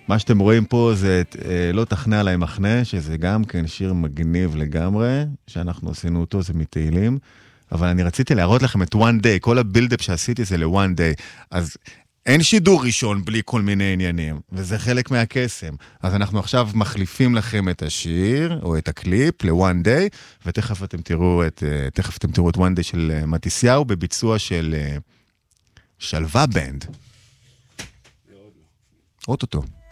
מה שאתם רואים פה זה לא תכנה עליי מחנה, שזה גם כן שיר מגניב לגמרי, שאנחנו עשינו אותו, זה מתהילים, אבל אני רציתי להראות לכם את one day, כל הבילדאפ שעשיתי זה ל-one day, אז אין שידור ראשון בלי כל מיני עניינים, וזה חלק מהקסם. אז אנחנו עכשיו מחליפים לכם את השיר, או את הקליפ, ל-one day, ותכף אתם תראו את one day של מתיסיהו, בביצוע של שלווה בנד. אוטוטו.